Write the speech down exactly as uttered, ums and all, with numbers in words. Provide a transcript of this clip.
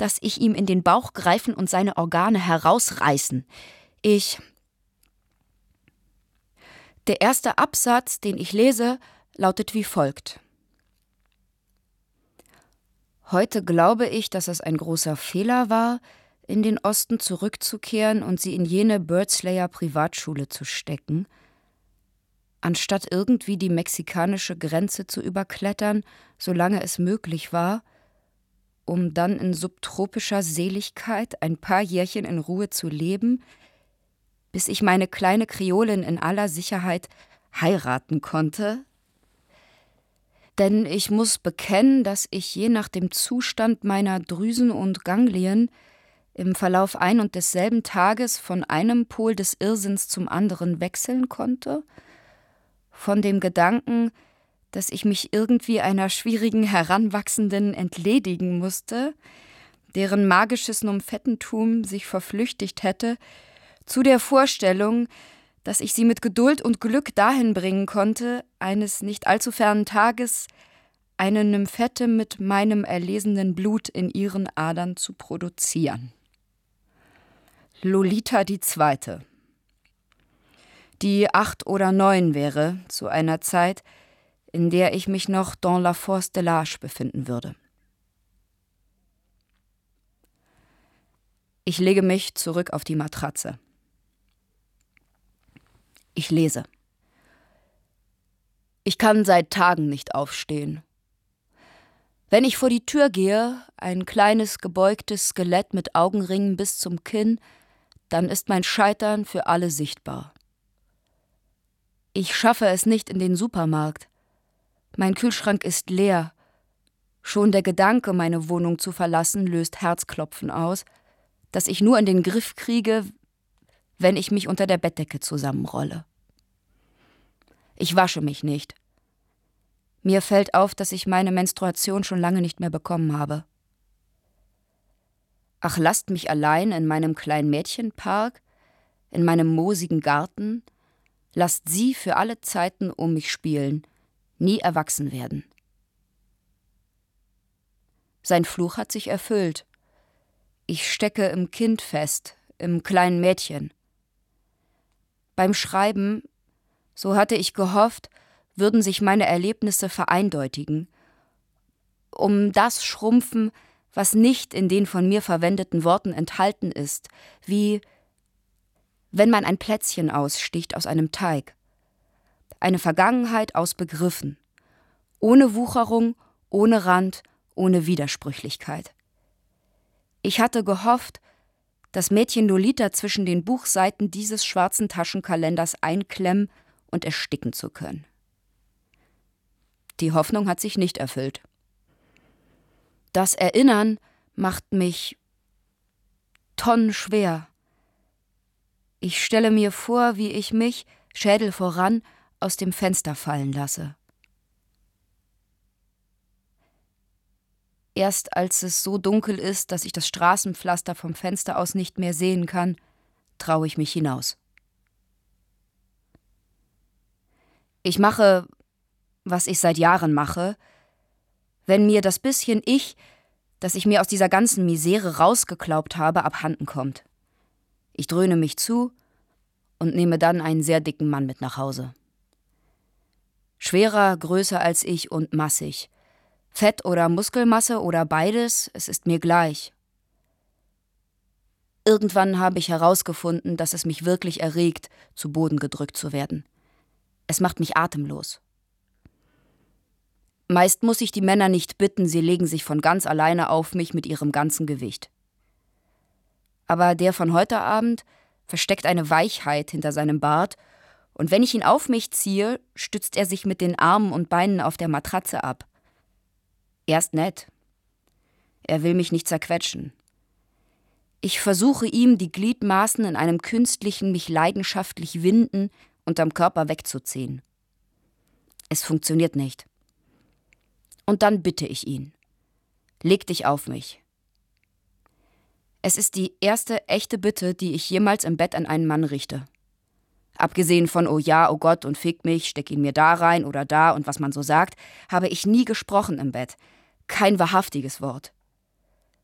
dass ich ihm in den Bauch greifen und seine Organe herausreißen. Ich... Der erste Absatz, den ich lese, lautet wie folgt. Heute glaube ich, dass es ein großer Fehler war, in den Osten zurückzukehren und sie in jene Birdslayer-Privatschule zu stecken, anstatt irgendwie die mexikanische Grenze zu überklettern, solange es möglich war, um dann in subtropischer Seligkeit ein paar Jährchen in Ruhe zu leben, bis ich meine kleine Kreolin in aller Sicherheit heiraten konnte. Denn ich muss bekennen, dass ich je nach dem Zustand meiner Drüsen und Ganglien im Verlauf ein und desselben Tages von einem Pol des Irrsinns zum anderen wechseln konnte, von dem Gedanken, dass ich mich irgendwie einer schwierigen Heranwachsenden entledigen musste, deren magisches Numfettentum sich verflüchtigt hätte, zu der Vorstellung, dass ich sie mit Geduld und Glück dahin bringen konnte, eines nicht allzu fernen Tages eine Nymphette mit meinem erlesenen Blut in ihren Adern zu produzieren. Lolita die Zweite, die acht oder neun wäre, zu einer Zeit, in der ich mich noch dans la force de l'âge befinden würde. Ich lege mich zurück auf die Matratze. Ich lese. Ich kann seit Tagen nicht aufstehen. Wenn ich vor die Tür gehe, ein kleines gebeugtes Skelett mit Augenringen bis zum Kinn, dann ist mein Scheitern für alle sichtbar. Ich schaffe es nicht in den Supermarkt. Mein Kühlschrank ist leer. Schon der Gedanke, meine Wohnung zu verlassen, löst Herzklopfen aus, das ich nur in den Griff kriege, wenn ich mich unter der Bettdecke zusammenrolle. Ich wasche mich nicht. Mir fällt auf, dass ich meine Menstruation schon lange nicht mehr bekommen habe. Ach, lasst mich allein in meinem kleinen Mädchenpark, in meinem moosigen Garten, lasst sie für alle Zeiten um mich spielen, nie erwachsen werden. Sein Fluch hat sich erfüllt. Ich stecke im Kind fest, im kleinen Mädchen. Beim Schreiben, so hatte ich gehofft, würden sich meine Erlebnisse vereindeutigen, um das schrumpfen, was nicht in den von mir verwendeten Worten enthalten ist, wie wenn man ein Plätzchen aussticht aus einem Teig. Eine Vergangenheit aus Begriffen, ohne Wucherung, ohne Rand, ohne Widersprüchlichkeit. Ich hatte gehofft, das Mädchen Lolita zwischen den Buchseiten dieses schwarzen Taschenkalenders einklemmen und ersticken zu können. Die Hoffnung hat sich nicht erfüllt. Das Erinnern macht mich tonnenschwer. Ich stelle mir vor, wie ich mich, Schädel voran, aus dem Fenster fallen lasse. Erst als es so dunkel ist, dass ich das Straßenpflaster vom Fenster aus nicht mehr sehen kann, traue ich mich hinaus. Ich mache, was ich seit Jahren mache, wenn mir das bisschen Ich, das ich mir aus dieser ganzen Misere rausgeklaubt habe, abhanden kommt. Ich dröhne mich zu und nehme dann einen sehr dicken Mann mit nach Hause. Schwerer, größer als ich und massig. Fett oder Muskelmasse oder beides, es ist mir gleich. Irgendwann habe ich herausgefunden, dass es mich wirklich erregt, zu Boden gedrückt zu werden. Es macht mich atemlos. Meist muss ich die Männer nicht bitten, sie legen sich von ganz alleine auf mich mit ihrem ganzen Gewicht. Aber der von heute Abend versteckt eine Weichheit hinter seinem Bart, und wenn ich ihn auf mich ziehe, stützt er sich mit den Armen und Beinen auf der Matratze ab. Er ist nett. Er will mich nicht zerquetschen. Ich versuche ihm, die Gliedmaßen in einem künstlichen, mich leidenschaftlich winden unterm Körper wegzuziehen. Es funktioniert nicht. Und dann bitte ich ihn. Leg dich auf mich. Es ist die erste echte Bitte, die ich jemals im Bett an einen Mann richte. Abgesehen von oh ja, oh Gott und fick mich, steck ihn mir da rein oder da und was man so sagt, habe ich nie gesprochen im Bett. Kein wahrhaftiges Wort.